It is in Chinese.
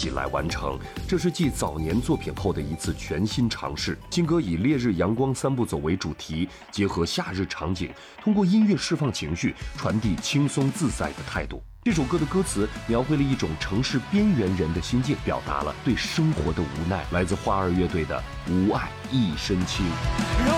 己来完成。这是继早年作品后的一次全新尝试。新歌以烈日阳光三步走为主题，结合夏日场景，通过音乐释放情绪，传递轻松自在的态度。这首歌的歌词描绘了一种城市边缘人的心境，表达了对生活的无奈。来自花儿乐队的《无爱一身轻》。